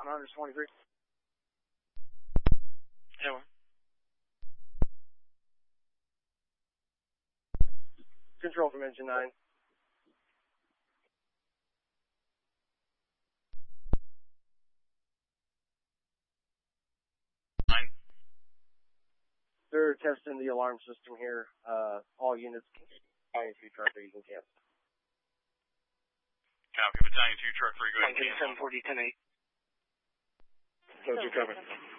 123. Yeah, well. Control from engine 9. They're testing the alarm system here. All units, Battalion 2 truck 3, you can cancel. Copy, Battalion 2 truck 3, go ahead and cancel. 740, 10-8. So 2 coming.